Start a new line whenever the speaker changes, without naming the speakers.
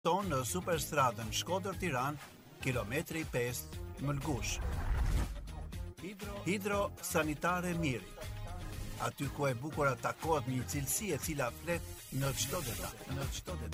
ton në superstradën Shkodër-Tiranë, kilometri 5, Mëlgush. Hidro Sanitare Miri. Aty ku e bukura takohet me një cilësi e cila flet në çdo detaj.